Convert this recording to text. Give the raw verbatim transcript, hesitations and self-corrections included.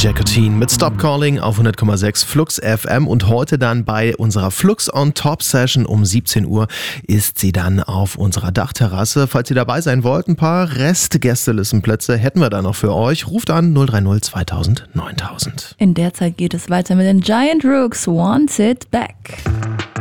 Jacqueline mit Stop Calling auf hundert Komma sechs Flux F M und heute dann bei unserer Flux on Top Session um siebzehn Uhr ist sie dann auf unserer Dachterrasse. Falls ihr dabei sein wollt, ein paar Rest-Gästelistenplätze hätten wir da noch für euch. Ruft an null drei null zweitausend neuntausend. In der Zeit geht es weiter mit den Giant Rooks, Want It Back.